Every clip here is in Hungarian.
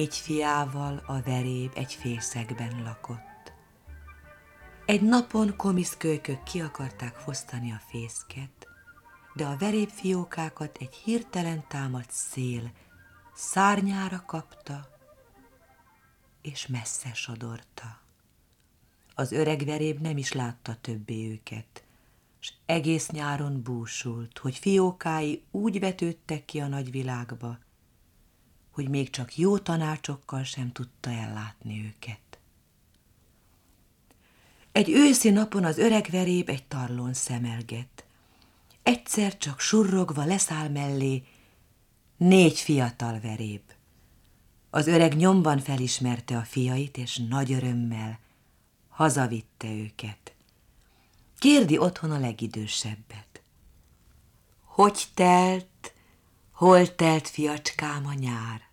Egy fiával a veréb egy fészekben lakott. Egy napon komiszkölykök ki akarták fosztani a fészket, de a verébfiókákat egy hirtelen támadt szél szárnyára kapta, és messze sodorta. Az öreg veréb nem is látta többé őket, s egész nyáron búsult, hogy fiókái úgy vetődtek ki a nagyvilágba, hogy még csak jó tanácsokkal sem tudta ellátni őket. Egy őszi napon az öreg veréb egy tarlón szemelget. Egyszer csak surrogva leszáll mellé 4 fiatal veréb. Az öreg nyomban felismerte a fiait, és nagy örömmel hazavitte őket. Kérdi otthon a legidősebbet. Hogy telt, hol telt, fiacskám, a nyár?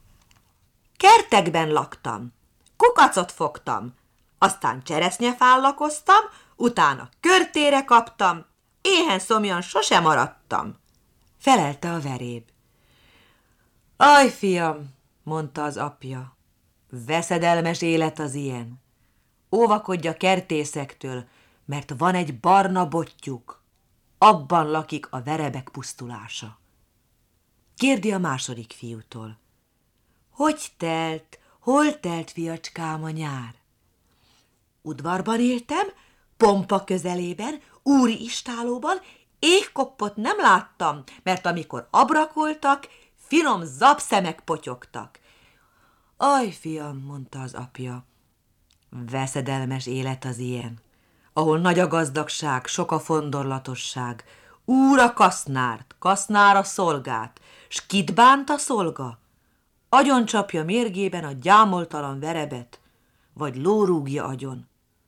Kertekben laktam, kukacot fogtam, aztán cseresznyefán lakoztam, utána körtére kaptam, éhen szomjan sose maradtam, felelte a veréb. Aj, fiam, mondta az apja, veszedelmes élet az ilyen. Óvakodj a kertészektől, mert van egy barna bottyuk, abban lakik a verebek pusztulása. Kérdi a második fiútól. Hogy telt, hol telt, fiacskám, a nyár? Udvarban éltem, pompa közelében, úri istálóban, égkoppot nem láttam, mert amikor abrakoltak, finom zabszemek potyogtak. Aj, fiam, mondta az apja, veszedelmes élet az ilyen, ahol nagy a gazdagság, sok a fondorlatosság, úr a kasznárt, kasznár a szolgát, s kit bánt a szolga? Agyon csapja mérgében a gyámoltalan verebet, vagy lórúgja agyon.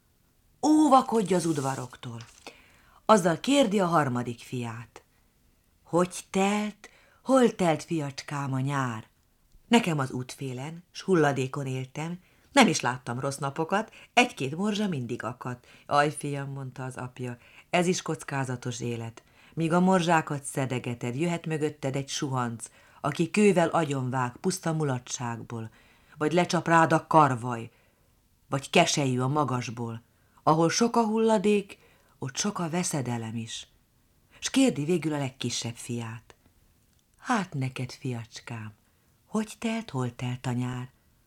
Óvakodj az udvaroktól. Azzal kérdi a harmadik fiát. Hogy telt, hol telt, fiacskám, a nyár? Nekem az útfélen, s hulladékon éltem, nem is láttam rossz napokat, 1-2 morzsa mindig akadt. Aj, fiam, mondta az apja, ez is kockázatos élet. Míg a morzsákat szedegeted, jöhet mögötted egy suhanc, aki kővel agyonvág puszta mulatságból, vagy lecsap rád a karvaj, vagy keselyű a magasból. Ahol sok a hulladék, ott sok a veszedelem is. S kérdi végül a legkisebb fiát. Hát neked, fiacskám, hogy telt, hol telt a nyár?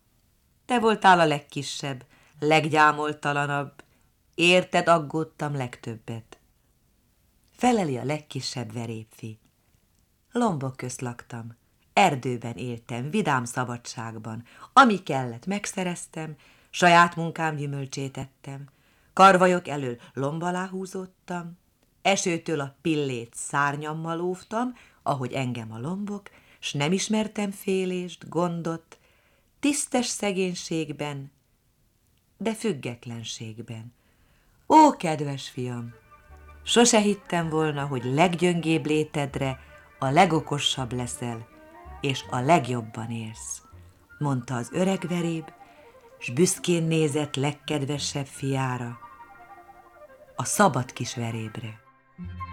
Te voltál a legkisebb, leggyámoltalanabb, érted aggódtam legtöbbet. Feleli a legkisebb verébfi. Lombok közt laktam, erdőben éltem, vidám szabadságban. Ami kellett, megszereztem, saját munkám gyümölcsét ettem. Karvajok elől lomb alá húzódtam, esőtől a pillét szárnyammal óvtam, ahogy engem a lombok, s nem ismertem félést, gondot, tisztes szegénységben, de függetlenségben. Ó, kedves fiam, sose hittem volna, hogy leggyöngébb létedre a legokosabb leszel, és a legjobban élsz, mondta az öreg veréb, s büszkén nézett legkedvesebb fiára, a szabad kis verébre.